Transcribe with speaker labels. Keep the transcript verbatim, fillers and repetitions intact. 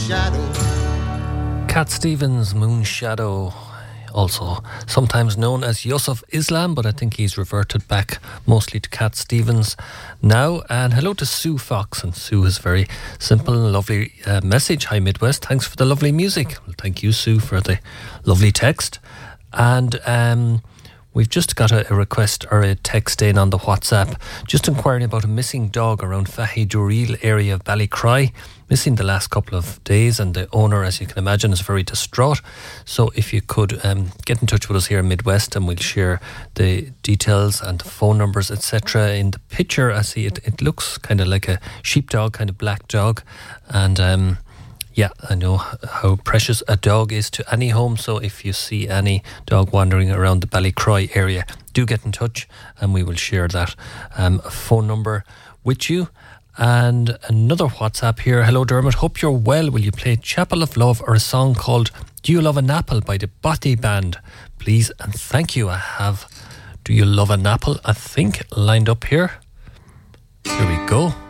Speaker 1: shadow.
Speaker 2: Cat Stevens, Moon Shadow, also sometimes known as Yusuf Islam, but I think he's reverted back mostly to Cat Stevens now. And hello to Sue Fox, and Sue is very simple and lovely uh, message. Hi Midwest, thanks for the lovely music. Well, thank you, Sue, for the lovely text. And um, we've just got a, a request or a text in on the WhatsApp, just inquiring about a missing dog around Fahy Durreel area of Ballycry. Missing the last couple of days, and the owner, as you can imagine, is very distraught. So if you could um, get in touch with us here in Midwest, and we'll share the details and the phone numbers, et cetera. In the picture, I see it, it looks kind of like a sheepdog, kind of black dog. And um, yeah, I know how precious a dog is to any home. So if you see any dog wandering around the Ballycry area, do get in touch, and we will share that um, phone number with you. And another WhatsApp here. Hello Dermot, hope you're well. Will you play Chapel of Love or a song called Do You Love an Apple by the Bothy Band, please? And thank you. I have Do You Love an Apple, I think, lined up here. Here we go.